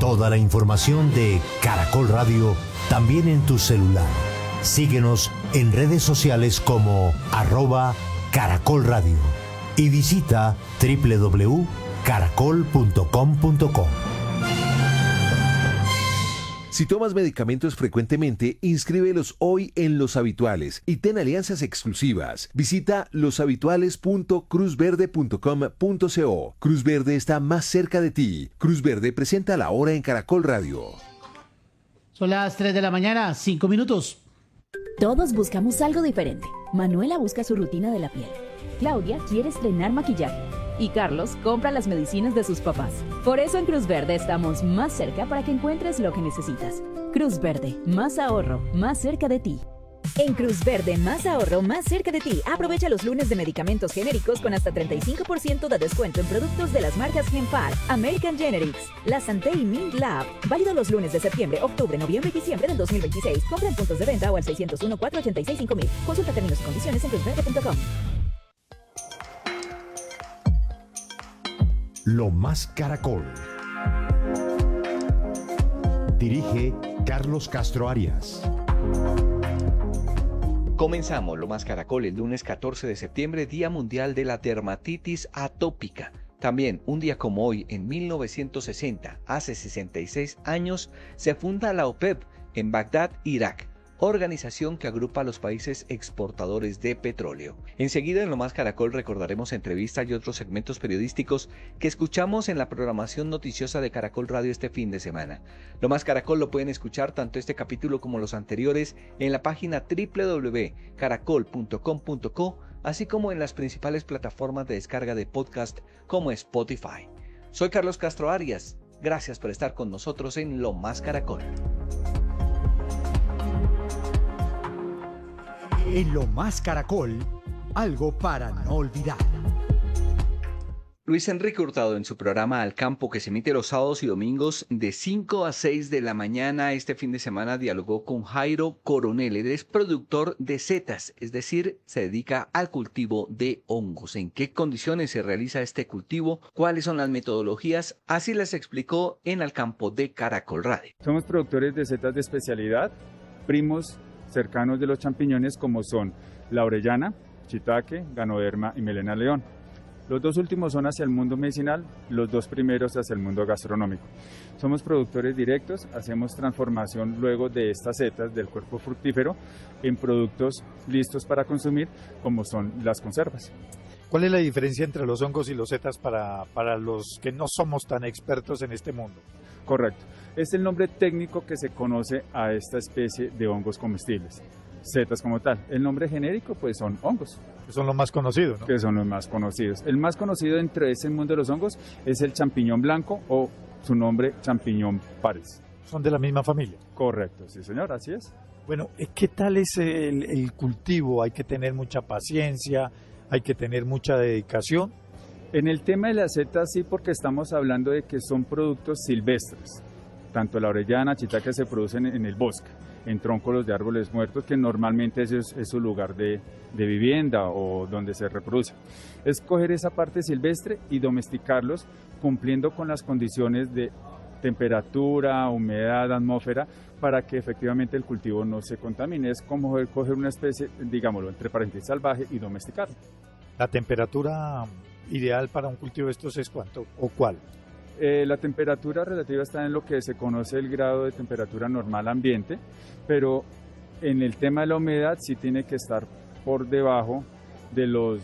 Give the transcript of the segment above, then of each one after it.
Toda la información de Caracol Radio también en tu celular. Síguenos en redes sociales como @Caracol Radio y visita www.caracol.com.co. Si tomas medicamentos frecuentemente, inscríbelos hoy en Los Habituales y ten alianzas exclusivas. Visita loshabituales.cruzverde.com.co. Cruz Verde está más cerca de ti. Cruz Verde presenta la hora en Caracol Radio. Son las 3 de la mañana, 5 minutos. Todos buscamos algo diferente. Manuela busca su rutina de la piel. Claudia quiere estrenar maquillaje. Y Carlos compra las medicinas de sus papás. Por eso en Cruz Verde estamos más cerca para que encuentres lo que necesitas. Cruz Verde, más ahorro, más cerca de ti. En Cruz Verde, más ahorro, más cerca de ti. Aprovecha los lunes de medicamentos genéricos con hasta 35% de descuento en productos de las marcas Genpar, American Generics, La Santé y Mint Lab. Válido los lunes de septiembre, octubre, noviembre y diciembre del 2026. Compra en puntos de venta o al 601-486-5000. Consulta términos y condiciones en cruzverde.com. Lo Más Caracol. Dirige Carlos Castro Arias. Comenzamos Lo Más Caracol el lunes 14 de septiembre, Día Mundial de la Dermatitis Atópica. También, un día como hoy, en 1960, hace 66 años, se funda la OPEP en Bagdad, Irak, organización que agrupa a los países exportadores de petróleo. Enseguida en Lo Más Caracol recordaremos entrevistas y otros segmentos periodísticos que escuchamos en la programación noticiosa de Caracol Radio este fin de semana. Lo Más Caracol lo pueden escuchar tanto este capítulo como los anteriores en la página www.caracol.com.co, así como en las principales plataformas de descarga de podcast como Spotify. Soy Carlos Castro Arias. Gracias por estar con nosotros en Lo Más Caracol. En Lo Más Caracol, algo para no olvidar. Luis Enrique Hurtado en su programa Al Campo, que se emite los sábados y domingos de 5 a 6 de la mañana este fin de semana, dialogó con Jairo Coronel. Él es productor de setas, es decir, se dedica al cultivo de hongos. ¿En qué condiciones se realiza este cultivo? ¿Cuáles son las metodologías? Así les explicó en Al Campo de Caracol Radio. Somos productores de setas de especialidad, primos cercanos de los champiñones como son la orellana, shiitake, ganoderma y melena león. Los dos últimos son hacia el mundo medicinal, los dos primeros hacia el mundo gastronómico. Somos productores directos, hacemos transformación luego de estas setas del cuerpo fructífero en productos listos para consumir, como son las conservas. ¿Cuál es la diferencia entre los hongos y los setas para los que no somos tan expertos en este mundo? Correcto. Es el nombre técnico que se conoce a esta especie de hongos comestibles. Setas como tal. El nombre genérico pues son hongos. Que son los más conocidos, ¿no? Que son los más conocidos. El más conocido dentro de ese mundo de los hongos es el champiñón blanco o su nombre champiñón paris. ¿Son de la misma familia? Correcto, sí señor, así es. Bueno, ¿qué tal es el cultivo? Hay que tener mucha paciencia, hay que tener mucha dedicación. En el tema de las setas sí, porque estamos hablando de que son productos silvestres. Tanto la orellana, shiitake se producen en el bosque, en troncos de árboles muertos, que normalmente ese es su lugar de vivienda o donde se reproduce. Es coger esa parte silvestre y domesticarlos cumpliendo con las condiciones de temperatura, humedad, atmósfera, para que efectivamente el cultivo no se contamine. Es como coger una especie, digámoslo, entre paréntesis, salvaje y domesticarlo. ¿La temperatura ideal para un cultivo de estos es cuánto o cuál? La temperatura relativa está en lo que se conoce el grado de temperatura normal ambiente, pero en el tema de la humedad sí tiene que estar por debajo de los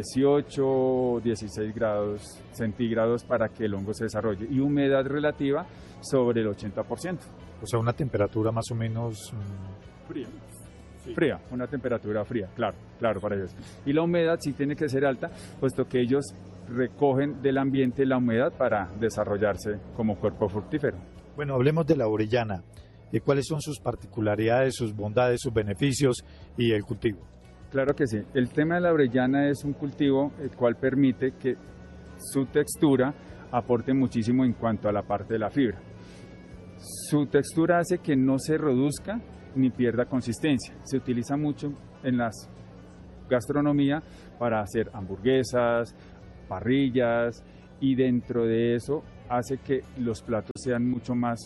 18 o 16 grados centígrados para que el hongo se desarrolle, y humedad relativa sobre el 80%. O sea, una temperatura más o menos fría. Sí. Fría, una temperatura fría, claro, para ellos. Y la humedad sí tiene que ser alta, puesto que ellos recogen del ambiente la humedad para desarrollarse como cuerpo fructífero. Bueno, hablemos de la orellana. ¿Cuáles son sus particularidades, sus bondades, sus beneficios y el cultivo? Claro que sí. El tema de la orellana es un cultivo el cual permite que su textura aporte muchísimo en cuanto a la parte de la fibra. Su textura hace que no se reduzca ni pierda consistencia. Se utiliza mucho en la gastronomía para hacer hamburguesas, parrillas, y dentro de eso hace que los platos sean mucho más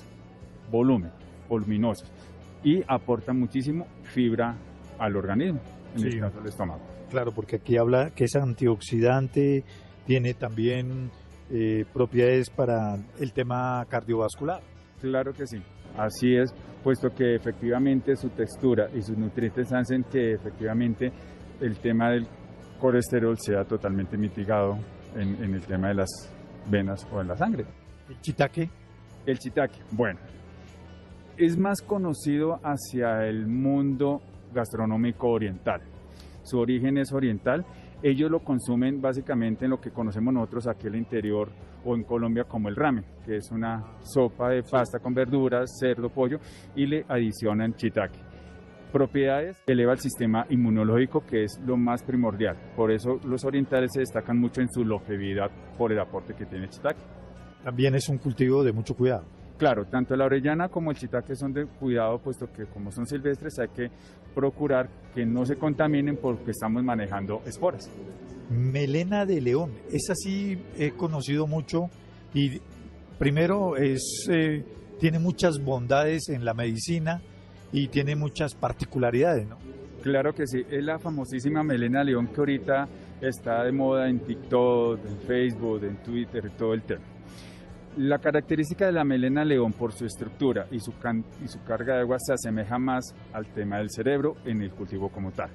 voluminosos y aporta muchísimo fibra al organismo, en el caso del estómago. Claro, porque aquí habla que es antioxidante, tiene también propiedades para el tema cardiovascular. Claro que sí, así es, puesto que efectivamente su textura y sus nutrientes hacen que efectivamente el tema del colesterol sea totalmente mitigado en el tema de las venas o en la sangre. ¿El shiitake? El shiitake, bueno, es más conocido hacia el mundo gastronómico oriental. Su origen es oriental. Ellos lo consumen básicamente en lo que conocemos nosotros aquí al interior o en Colombia como el ramen, que es una sopa de pasta con verduras, cerdo, pollo, y le adicionan shiitake. Propiedades: eleva el sistema inmunológico, que es lo más primordial. Por eso los orientales se destacan mucho en su longevidad por el aporte que tiene el shiitake. También es un cultivo de mucho cuidado. Claro, tanto la orellana como el shiitake son de cuidado, puesto que como son silvestres hay que procurar que no se contaminen porque estamos manejando esporas. Melena de león, esa sí he conocido mucho y primero tiene muchas bondades en la medicina y tiene muchas particularidades, ¿no? Claro que sí, es la famosísima melena de león que ahorita está de moda en TikTok, en Facebook, en Twitter, todo el tema. La característica de la melena león por su estructura y su carga de agua se asemeja más al tema del cerebro en el cultivo como tal.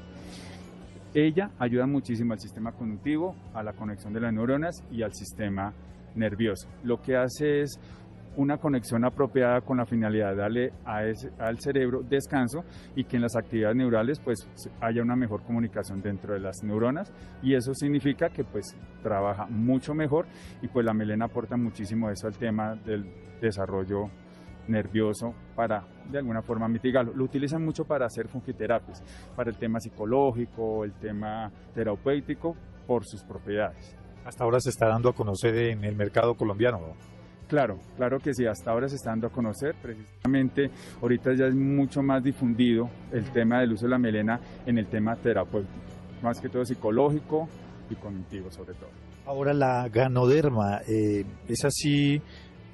Ella ayuda muchísimo al sistema cognitivo, a la conexión de las neuronas y al sistema nervioso. Lo que hace es una conexión apropiada con la finalidad de darle al cerebro descanso y que en las actividades neurales pues haya una mejor comunicación dentro de las neuronas, y eso significa que pues trabaja mucho mejor, y pues la melena aporta muchísimo eso al tema del desarrollo nervioso para de alguna forma mitigarlo. Lo utilizan mucho para hacer fungiterapias, para el tema psicológico, el tema terapéutico, por sus propiedades. Hasta ahora se está dando a conocer en el mercado colombiano, ¿no? Claro que sí, hasta ahora se está dando a conocer. Precisamente ahorita ya es mucho más difundido el tema del uso de la melena en el tema terapéutico, más que todo psicológico y cognitivo sobre todo. Ahora la ganoderma, esa sí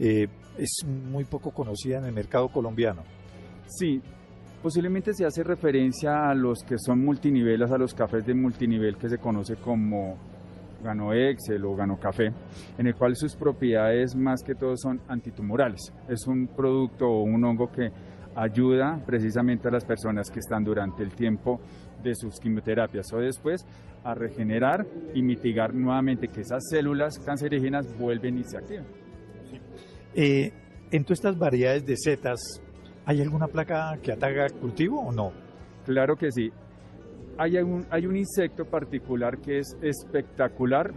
es muy poco conocida en el mercado colombiano. Sí, posiblemente se hace referencia a los que son multiniveles, a los cafés de multinivel que se conoce como Gano Excel o Gano Café, en el cual sus propiedades más que todo son antitumorales. Es un producto o un hongo que ayuda precisamente a las personas que están durante el tiempo de sus quimioterapias o después a regenerar y mitigar nuevamente que esas células cancerígenas vuelven y se activen. En todas estas variedades de setas, ¿hay alguna plaga que ataca el cultivo o no? Claro que sí. Hay un insecto particular que es espectacular,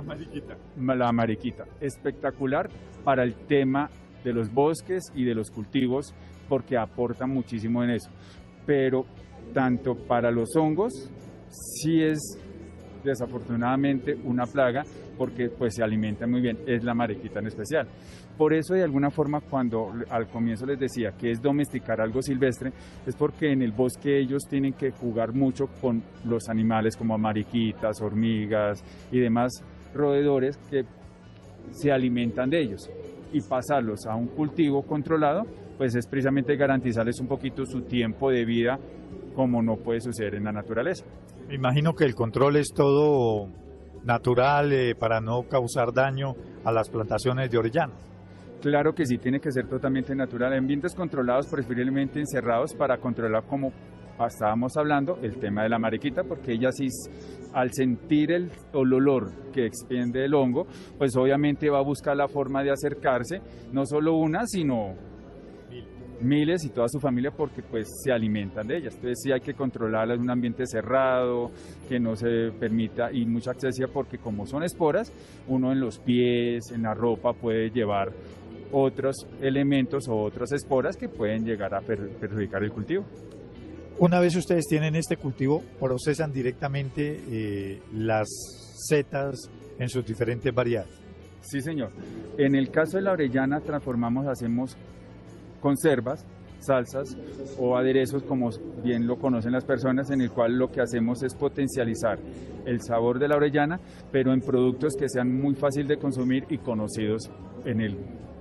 la mariquita, espectacular para el tema de los bosques y de los cultivos, porque aporta muchísimo en eso. Pero tanto para los hongos, sí es desafortunadamente una plaga, porque pues se alimenta muy bien, es la mariquita en especial. Por eso de alguna forma cuando al comienzo les decía que es domesticar algo silvestre, es porque en el bosque ellos tienen que jugar mucho con los animales como mariquitas, hormigas y demás roedores que se alimentan de ellos, y pasarlos a un cultivo controlado pues es precisamente garantizarles un poquito su tiempo de vida, como no puede suceder en la naturaleza. Me imagino que el control es todo natural para no causar daño a las plantaciones de orellana. Claro que sí, tiene que ser totalmente natural, en ambientes controlados, preferiblemente encerrados, para controlar, como estábamos hablando, el tema de la mariquita, porque ella sí, al sentir el olor que expende el hongo, pues obviamente va a buscar la forma de acercarse, no solo una, sino miles y toda su familia, porque pues se alimentan de ellas. Entonces sí hay que controlarlas en un ambiente cerrado, que no se permita y mucha accesibilidad, porque como son esporas, uno en los pies, en la ropa puede llevar otros elementos o otras esporas que pueden llegar a perjudicar el cultivo. Una vez ustedes tienen este cultivo, procesan directamente las setas en sus diferentes variedades. Sí, señor. En el caso de la orellana hacemos conservas, salsas o aderezos, como bien lo conocen las personas, en el cual lo que hacemos es potencializar el sabor de la orellana, pero en productos que sean muy fácil de consumir y conocidos en el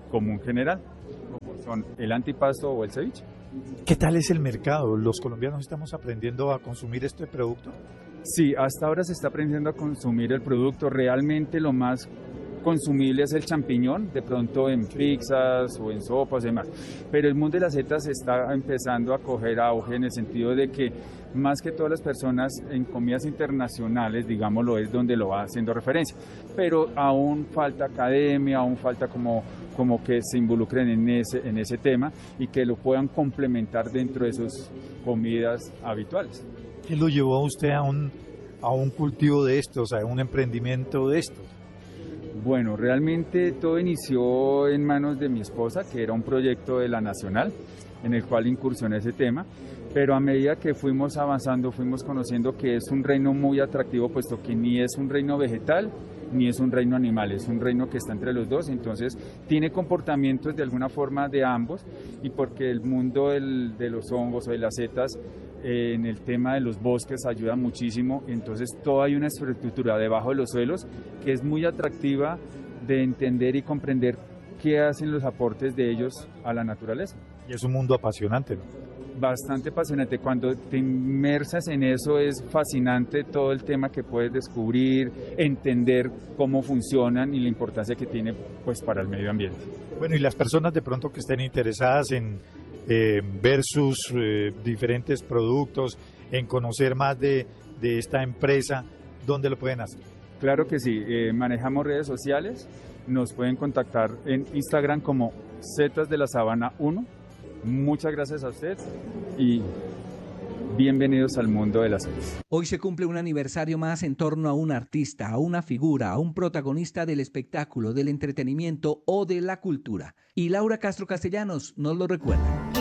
común general, como son el antipasto o el ceviche. ¿Qué tal es el mercado? ¿Los colombianos estamos aprendiendo a consumir este producto? Sí, hasta ahora se está aprendiendo a consumir el producto. Realmente lo más consumible es el champiñón, de pronto en pizzas o en sopas y demás. Pero el mundo de las setas está empezando a coger auge en el sentido de que más que todas las personas en comidas internacionales, digámoslo, es donde lo va haciendo referencia. Pero aún falta academia, aún falta como que se involucren en ese tema y que lo puedan complementar dentro de sus comidas habituales. ¿Qué lo llevó a usted a un cultivo de estos, a un emprendimiento de estos? Bueno, realmente todo inició en manos de mi esposa, que era un proyecto de la Nacional, en el cual incursioné ese tema, pero a medida que fuimos avanzando, fuimos conociendo que es un reino muy atractivo, puesto que ni es un reino vegetal, ni es un reino animal, es un reino que está entre los dos, entonces tiene comportamientos de alguna forma de ambos, y porque el mundo de los hongos o de las setas en el tema de los bosques ayuda muchísimo, entonces toda hay una estructura debajo de los suelos que es muy atractiva de entender y comprender qué hacen los aportes de ellos a la naturaleza. Y es un mundo apasionante, ¿no? Bastante apasionante. Cuando te inmersas en eso es fascinante todo el tema que puedes descubrir, entender cómo funcionan y la importancia que tiene pues para el medio ambiente. Bueno, y las personas de pronto que estén interesadas en ver sus diferentes productos, en conocer más de esta empresa, ¿dónde lo pueden hacer? Claro que sí, manejamos redes sociales, nos pueden contactar en Instagram como Setas de la Sabana 1. Muchas gracias a usted y bienvenidos al mundo de las setas. Hoy se cumple un aniversario más en torno a un artista, a una figura, a un protagonista del espectáculo, del entretenimiento o de la cultura. Y Laura Castro Castellanos nos lo recuerda.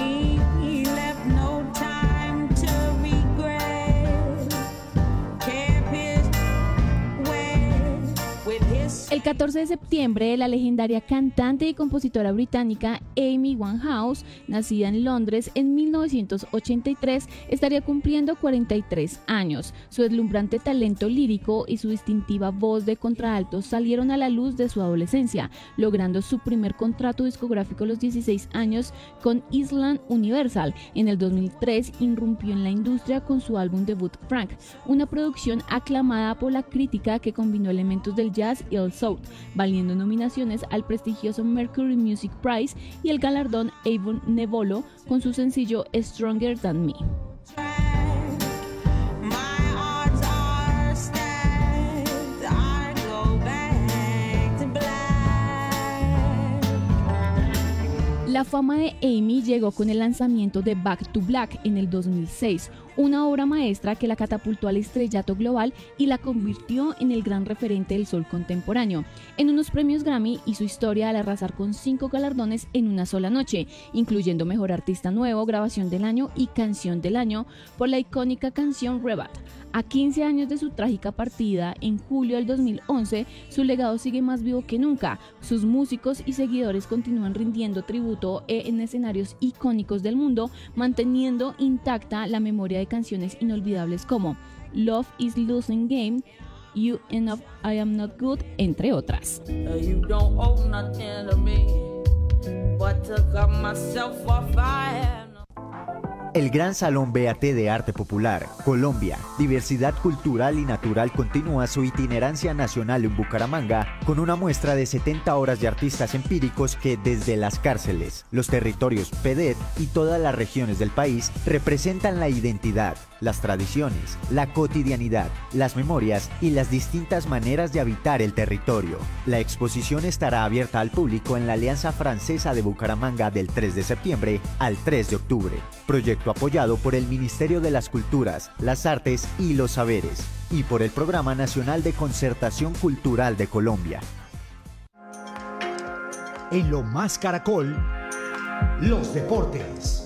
El 14 de septiembre, la legendaria cantante y compositora británica Amy Winehouse, nacida en Londres en 1983, estaría cumpliendo 43 años. Su deslumbrante talento lírico y su distintiva voz de contralto salieron a la luz de su adolescencia, logrando su primer contrato discográfico a los 16 años con Island Universal. En el 2003 irrumpió en la industria con su álbum debut Frank, una producción aclamada por la crítica que combinó elementos del jazz y el soul, valiendo nominaciones al prestigioso Mercury Music Prize y el galardón Avon Nebolo con su sencillo Stronger Than Me. La fama de Amy llegó con el lanzamiento de Back to Black en el 2006, una obra maestra que la catapultó al estrellato global y la convirtió en el gran referente del soul contemporáneo. En unos premios Grammy hizo historia al arrasar con 5 galardones en una sola noche, incluyendo Mejor Artista Nuevo, Grabación del Año y Canción del Año por la icónica canción Rebat. A 15 años de su trágica partida, en julio del 2011, su legado sigue más vivo que nunca. Sus músicos y seguidores continúan rindiendo tributo en escenarios icónicos del mundo, manteniendo intacta la memoria de canciones inolvidables como Love is Losing Game, You Enough, I Am Not Good, entre otras. You don't owe nothing to me, but to cut myself off fire. El Gran Salón BAT de Arte Popular, Colombia, Diversidad Cultural y Natural continúa su itinerancia nacional en Bucaramanga con una muestra de 70 horas de artistas empíricos que desde las cárceles, los territorios PEDET y todas las regiones del país representan la identidad, las tradiciones, la cotidianidad, las memorias y las distintas maneras de habitar el territorio. La exposición estará abierta al público en la Alianza Francesa de Bucaramanga del 3 de septiembre al 3 de octubre. Proyecto apoyado por el Ministerio de las Culturas, las Artes y los Saberes y por el Programa Nacional de Concertación Cultural de Colombia. En Lo Más Caracol, los deportes.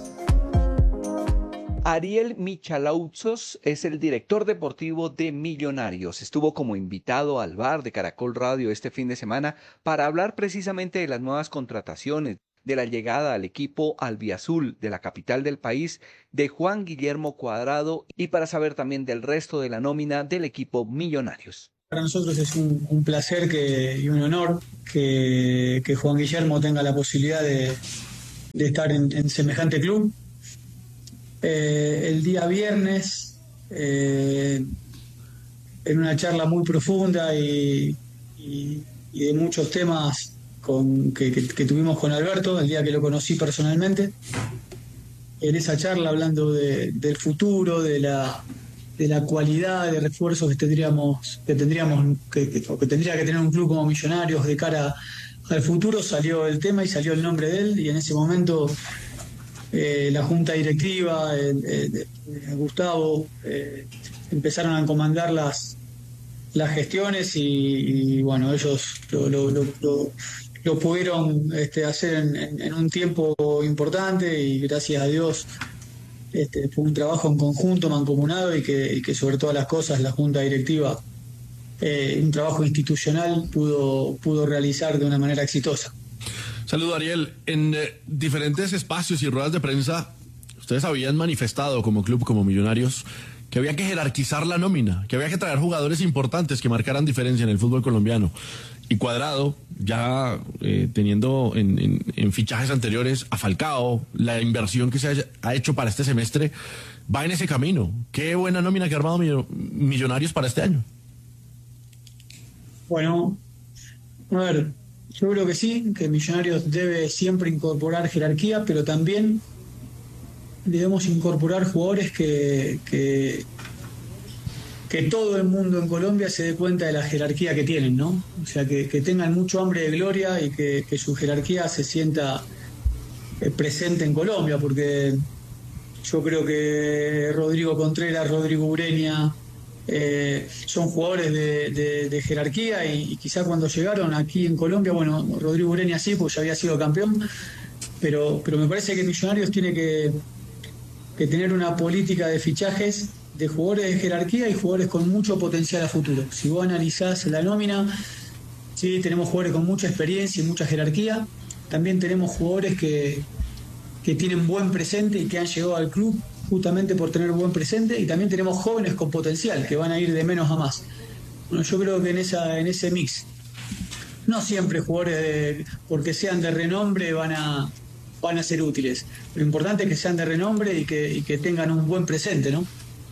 Ariel Michalauzos es el director deportivo de Millonarios. Estuvo como invitado al bar de Caracol Radio este fin de semana para hablar precisamente de las nuevas contrataciones, de la llegada al equipo albiazul de la capital del país de Juan Guillermo Cuadrado y para saber también del resto de la nómina del equipo Millonarios. Para nosotros es un placer y un honor que Juan Guillermo tenga la posibilidad de estar en semejante club. El día viernes, en una charla muy profunda y de muchos temas que tuvimos con Alberto, el día que lo conocí personalmente, en esa charla hablando del futuro, de la cualidad de refuerzos que tendría que tener un club como Millonarios de cara al futuro, salió el tema y salió el nombre de él, y en ese momento la junta directiva, Gustavo, empezaron a comandar las gestiones y bueno, ellos lo pudieron hacer en un tiempo importante, y gracias a Dios fue un trabajo en conjunto, mancomunado, y que sobre todas las cosas la junta directiva, un trabajo institucional, pudo realizar de una manera exitosa. Saludo, Ariel. En diferentes espacios y ruedas de prensa, ustedes habían manifestado como club, como Millonarios, que había que jerarquizar la nómina, que había que traer jugadores importantes que marcaran diferencia en el fútbol colombiano. Y Cuadrado, ya teniendo en fichajes anteriores a Falcao, la inversión que se ha hecho para este semestre, va en ese camino. Qué buena nómina que ha armado Millonarios para este año. Bueno, a ver, yo creo que sí, que Millonarios debe siempre incorporar jerarquía, pero también debemos incorporar jugadores que todo el mundo en Colombia se dé cuenta de la jerarquía que tienen, ¿no? O sea, que tengan mucho hambre de gloria y que su jerarquía se sienta presente en Colombia, porque yo creo que Rodrigo Contreras, Rodrigo Ureña, son jugadores de jerarquía, y quizá cuando llegaron aquí en Colombia, bueno, Rodrigo Ureña sí, porque ya había sido campeón, pero me parece que Millonarios tiene que tener una política de fichajes de jugadores de jerarquía y jugadores con mucho potencial a futuro. Si vos analizás la nómina, sí, tenemos jugadores con mucha experiencia y mucha jerarquía, también tenemos jugadores que tienen buen presente y que han llegado al club justamente por tener buen presente, y también tenemos jóvenes con potencial que van a ir de menos a más. Bueno, yo creo que en ese mix, no siempre jugadores porque sean de renombre van a ser útiles. Lo importante es que sean de renombre y que tengan un buen presente, ¿no?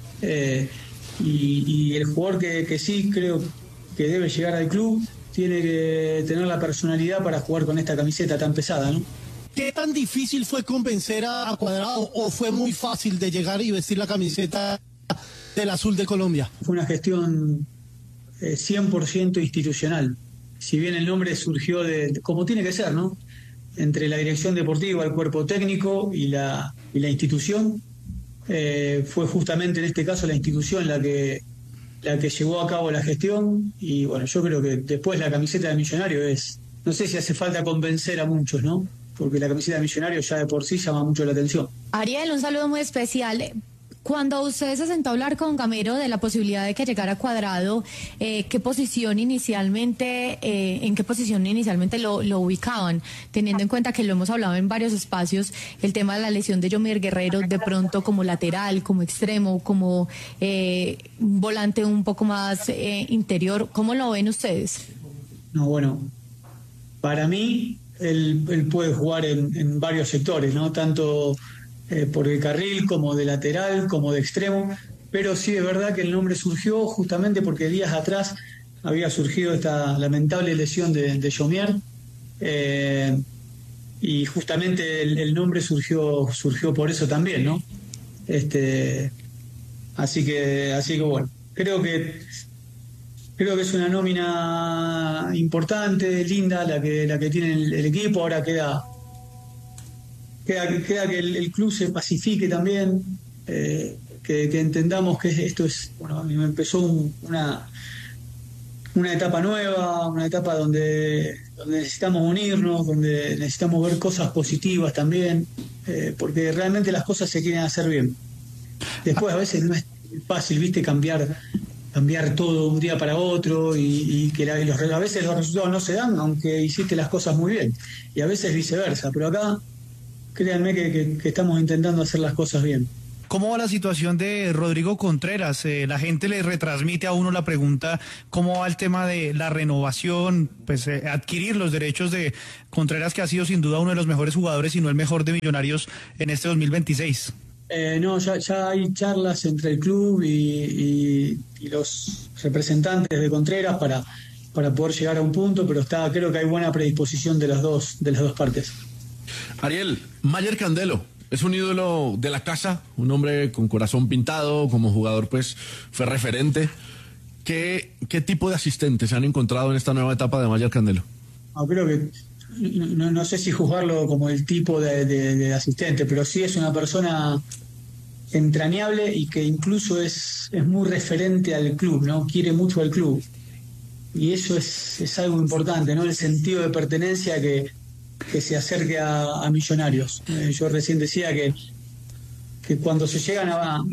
Y el jugador que sí creo que debe llegar al club tiene que tener la personalidad para jugar con esta camiseta tan pesada, ¿no? ¿Qué tan difícil fue convencer a Cuadrado, o fue muy fácil de llegar y vestir la camiseta del azul de Colombia? Fue una gestión 100% institucional. Si bien el nombre surgió como tiene que ser, ¿no? Entre la dirección deportiva, el cuerpo técnico y la institución, fue justamente en este caso la institución la que llevó a cabo la gestión, y bueno, yo creo que después la camiseta de Millonario no sé si hace falta convencer a muchos, ¿no? Porque la camiseta de Millonarios ya de por sí llama mucho la atención. Ariel, un saludo muy especial. Cuando usted se sentó a hablar con Gamero de la posibilidad de que llegara Cuadrado, ¿en qué posición inicialmente lo ubicaban? Teniendo en cuenta que lo hemos hablado en varios espacios, el tema de la lesión de Yomer Guerrero, de pronto como lateral, como extremo, como un volante un poco más interior, ¿cómo lo ven ustedes? No, bueno, para mí él puede jugar en varios sectores, ¿no? Tanto por el carril, como de lateral, como de extremo, pero sí es verdad que el nombre surgió justamente porque días atrás había surgido esta lamentable lesión de Yomier, y justamente el nombre surgió por eso también, ¿no? Así que bueno, creo que es una nómina importante, linda, la que tiene el equipo. Ahora queda que el club se pacifique también, que entendamos que esto es, bueno, a mí me empezó una etapa nueva, una etapa donde necesitamos unirnos, donde necesitamos ver cosas positivas también, porque realmente las cosas se quieren hacer bien. Después a veces no es fácil, ¿viste? Cambiar todo de un día para otro, y que a veces los resultados no se dan, aunque hiciste las cosas muy bien, y a veces viceversa, pero acá créanme que estamos intentando hacer las cosas bien. ¿Cómo va la situación de Rodrigo Contreras? La gente le retransmite a uno la pregunta, ¿cómo va el tema de la renovación? Pues adquirir los derechos de Contreras, que ha sido sin duda uno de los mejores jugadores, si no el mejor de Millonarios en este 2026. No, ya hay charlas entre el club y los representantes de Contreras para poder llegar a un punto, pero creo que hay buena predisposición de las dos partes. Ariel, Mayer Candelo es un ídolo de la casa, un hombre con corazón pintado, como jugador pues fue referente. ¿Qué tipo de asistentes se han encontrado en esta nueva etapa de Mayer Candelo? Creo que no sé si juzgarlo como el tipo de asistente, pero sí es una persona entrañable y que incluso es muy referente al club, ¿no? Quiere mucho al club. Y eso es algo importante, ¿no? El sentido de pertenencia que se acerque a Millonarios. Yo recién decía que cuando se llegan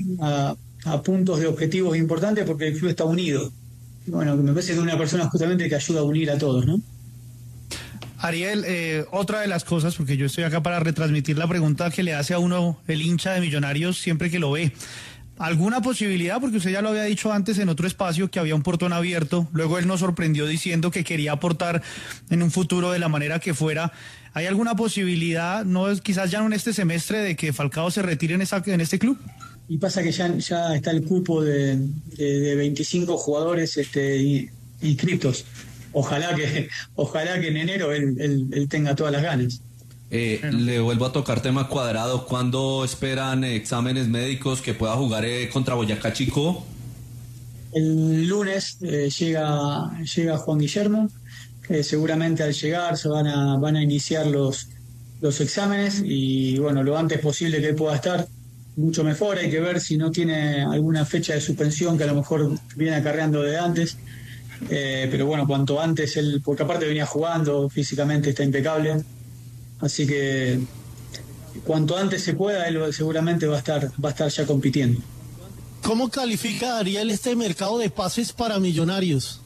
a puntos de objetivos importantes, porque el club está unido. Bueno, me parece que es una persona justamente que ayuda a unir a todos, ¿no? Ariel, otra de las cosas, porque yo estoy acá para retransmitir la pregunta que le hace a uno el hincha de Millonarios siempre que lo ve. ¿Alguna posibilidad? Porque usted ya lo había dicho antes en otro espacio que había un portón abierto. Luego él nos sorprendió diciendo que quería aportar en un futuro de la manera que fuera. ¿Hay alguna posibilidad, quizás ya no en este semestre, de que Falcao se retire en este club? Y pasa que ya está el cupo de 25 jugadores inscriptos. Ojalá que en enero él tenga todas las ganas. Le vuelvo a tocar tema Cuadrado. ¿Cuándo esperan exámenes médicos que pueda jugar contra Boyacá Chico? El lunes llega Juan Guillermo. Seguramente al llegar se van a iniciar los exámenes y bueno, lo antes posible que él pueda estar, mucho mejor. Hay que ver si no tiene alguna fecha de suspensión que a lo mejor viene acarreando de antes. Pero bueno, cuanto antes él, porque aparte venía jugando, físicamente está impecable. Así que cuanto antes se pueda, él seguramente va a estar ya compitiendo. ¿Cómo califica Ariel este mercado de pases para Millonarios?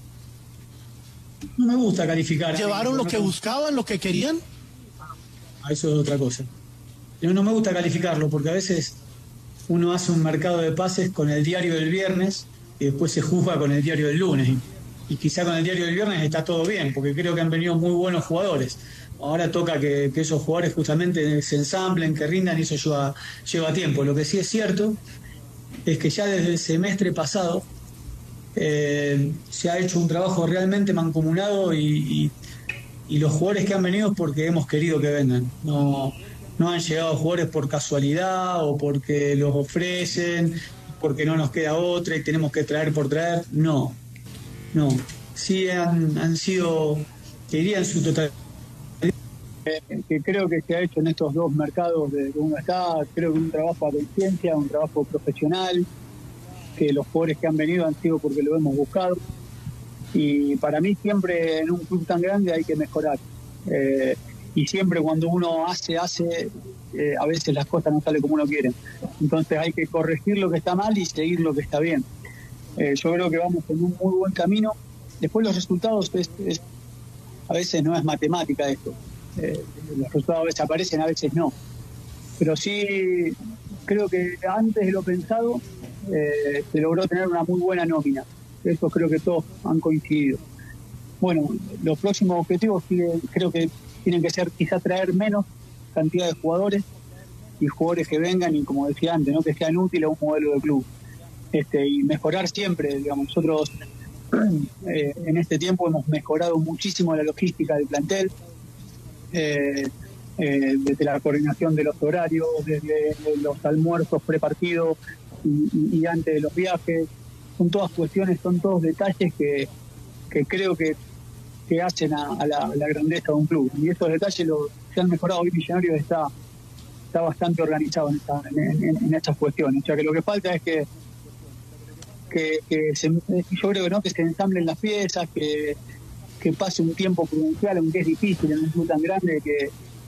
No me gusta calificar. ¿Llevaron lo que buscaban, lo que querían? Eso es otra cosa. No me gusta calificarlo porque a veces uno hace un mercado de pases con el diario del viernes y después se juzga con el diario del lunes. Y quizá con el diario del viernes está todo bien, porque creo que han venido muy buenos jugadores. Ahora toca que esos jugadores justamente se ensamblen, que rindan, y eso lleva tiempo. Lo que sí es cierto es que ya desde el semestre pasado se ha hecho un trabajo realmente mancomunado y los jugadores que han venido es porque hemos querido que vengan. No han llegado jugadores por casualidad o porque los ofrecen, porque no nos queda otra y tenemos que traer por traer. No. Sí han sido, te diría en su totalidad, que creo que se ha hecho en estos dos mercados de uno está, creo que un trabajo a conciencia, un trabajo profesional, que los jugadores que han venido han sido porque lo hemos buscado, y para mí siempre en un club tan grande hay que mejorar, y siempre cuando uno hace a veces las cosas no salen como uno quiere, entonces hay que corregir lo que está mal y seguir lo que está bien. Yo creo que vamos en un muy buen camino. Después los resultados a veces no es matemática esto. Los resultados a veces aparecen, a veces no. Pero sí creo que antes de lo pensado se logró tener una muy buena nómina. Eso creo que todos han coincidido. Bueno, los próximos objetivos creo que tienen que ser quizás traer menos cantidad de jugadores y jugadores que vengan y, como decía antes, ¿no?, que sean útiles a un modelo de club. Y mejorar siempre, digamos. Nosotros en este tiempo hemos mejorado muchísimo la logística del plantel, desde la coordinación de los horarios, desde los almuerzos prepartidos y antes de los viajes. Son todas cuestiones, son todos detalles que creo que hacen a la grandeza de un club, y esos detalles se han mejorado. Hoy Millonarios está bastante organizado en estas cuestiones. O sea que lo que falta es que yo creo que no, que se ensamblen las piezas, que pase un tiempo prudencial, aunque es difícil en un club tan grande que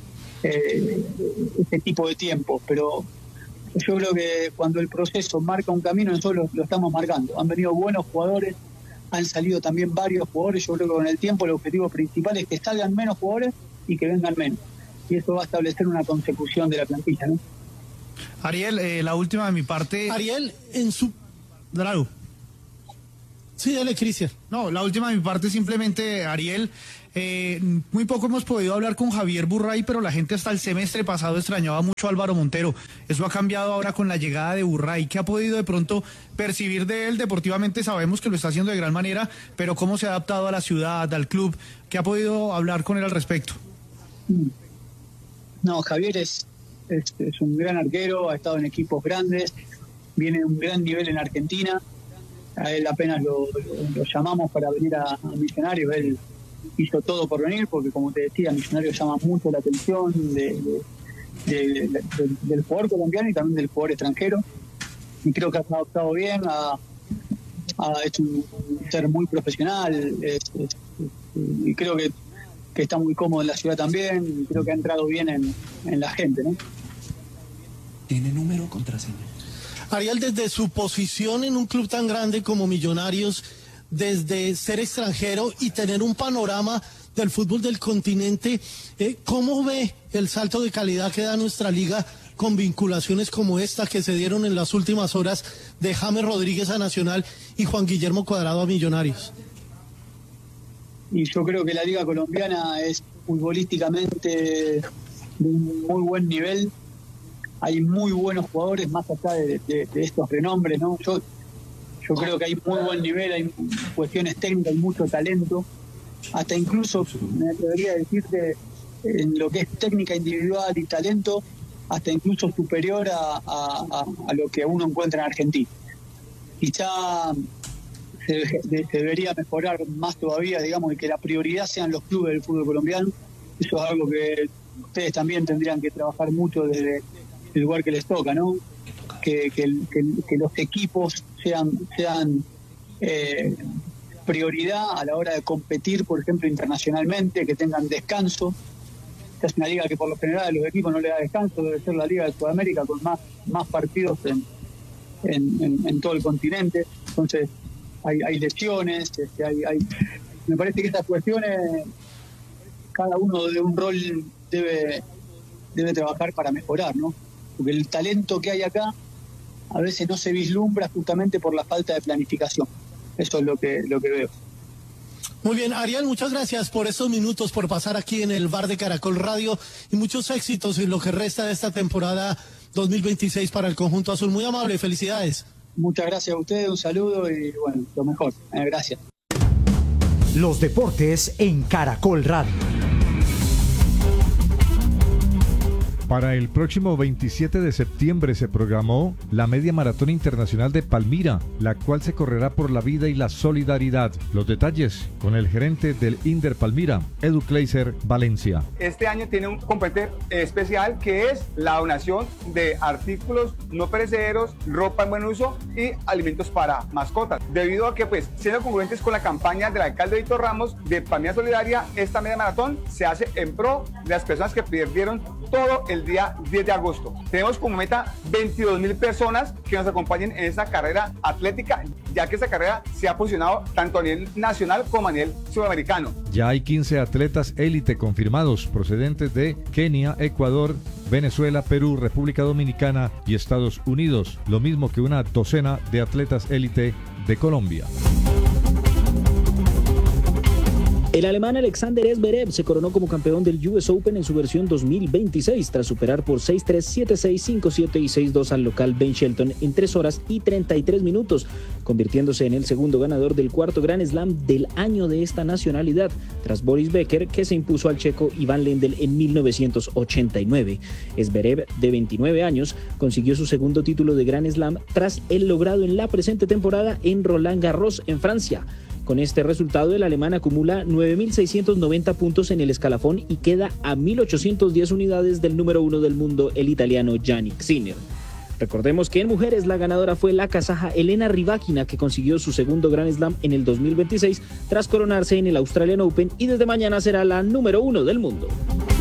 este tipo de tiempo, pero yo creo que cuando el proceso marca un camino, nosotros lo estamos marcando. Han venido buenos jugadores, han salido también varios jugadores. Yo creo que con el tiempo el objetivo principal es que salgan menos jugadores y que vengan menos, y eso va a establecer una consecución de la plantilla, ¿no? Ariel, la última de mi parte. Ariel, en su... Drago. Sí, dale, Cristian. No, la última de mi parte simplemente, Ariel, muy poco hemos podido hablar con Javier Burray, pero la gente hasta el semestre pasado extrañaba mucho a Álvaro Montero. Eso ha cambiado ahora con la llegada de Burray. ¿Qué ha podido de pronto percibir de él? Deportivamente sabemos que lo está haciendo de gran manera, pero ¿cómo se ha adaptado a la ciudad, al club? ¿Qué ha podido hablar con él al respecto? No, Javier es un gran arquero, ha estado en equipos grandes, viene de un gran nivel en Argentina. A él apenas lo llamamos para venir a Millonarios, él hizo todo por venir, porque como te decía, Millonarios llama mucho la atención del jugador colombiano y también del jugador extranjero, y creo que ha adaptado bien, ha hecho un ser muy profesional, y creo que está muy cómodo en la ciudad también, y creo que ha entrado bien en la gente, ¿no? ¿Tiene número o contraseña? Ariel, desde su posición en un club tan grande como Millonarios, desde ser extranjero y tener un panorama del fútbol del continente, ¿cómo ve el salto de calidad que da nuestra liga con vinculaciones como esta que se dieron en las últimas horas de James Rodríguez a Nacional y Juan Guillermo Cuadrado a Millonarios? Y yo creo que la liga colombiana es futbolísticamente de un muy buen nivel. Hay muy buenos jugadores más allá de estos renombres, ¿no? Yo creo que hay muy buen nivel, hay cuestiones técnicas, hay mucho talento, hasta incluso me atrevería a decirte en lo que es técnica individual y talento, hasta incluso superior a lo que uno encuentra en Argentina. Quizá se debería mejorar más todavía, digamos, y que la prioridad sean los clubes del fútbol colombiano. Eso es algo que ustedes también tendrían que trabajar mucho desde el lugar que les toca, ¿no? Que los equipos sean prioridad a la hora de competir, por ejemplo, internacionalmente, que tengan descanso. Esta es una liga que por lo general a los equipos no le da descanso, debe ser la liga de Sudamérica con más partidos en todo el continente. Entonces hay lesiones, me parece que estas cuestiones cada uno de un rol debe trabajar para mejorar, ¿no? Porque el talento que hay acá a veces no se vislumbra justamente por la falta de planificación. Eso es lo que veo. Muy bien, Ariel, muchas gracias por estos minutos, por pasar aquí en el bar de Caracol Radio, y muchos éxitos en lo que resta de esta temporada 2026 para el conjunto azul. Muy amable, felicidades. Muchas gracias a ustedes, un saludo y bueno, lo mejor. Gracias. Los deportes en Caracol Radio. Para el próximo 27 de septiembre se programó la Media Maratón Internacional de Palmira, la cual se correrá por la vida y la solidaridad. Los detalles con el gerente del Inder Palmira, Edu Kleiser Valencia. Este año tiene un componente especial que es la donación de artículos no perecederos, ropa en buen uso y alimentos para mascotas. Debido a que, siendo congruentes con la campaña del alcalde Víctor Ramos de Palmira Solidaria, esta media maratón se hace en pro de las personas que perdieron todo el día 10 de agosto. Tenemos como meta 22.000 personas que nos acompañen en esta carrera atlética, ya que esta carrera se ha posicionado tanto a nivel nacional como a nivel sudamericano. Ya hay 15 atletas élite confirmados procedentes de Kenia, Ecuador, Venezuela, Perú, República Dominicana y Estados Unidos, lo mismo que una docena de atletas élite de Colombia. El alemán Alexander Zverev se coronó como campeón del US Open en su versión 2026 tras superar por 6-3, 7-6, 5-7 y 6-2 al local Ben Shelton en 3 horas y 33 minutos, convirtiéndose en el segundo ganador del cuarto Grand Slam del año de esta nacionalidad, tras Boris Becker, que se impuso al checo Ivan Lendl en 1989. Zverev, de 29 años, consiguió su segundo título de Grand Slam tras el logrado en la presente temporada en Roland Garros, en Francia. Con este resultado, el alemán acumula 9.690 puntos en el escalafón y queda a 1.810 unidades del número 1 del mundo, el italiano Jannik Sinner. Recordemos que en mujeres la ganadora fue la kazaja Elena Rybakina, que consiguió su segundo Grand Slam en el 2026 tras coronarse en el Australian Open y desde mañana será la número 1 del mundo.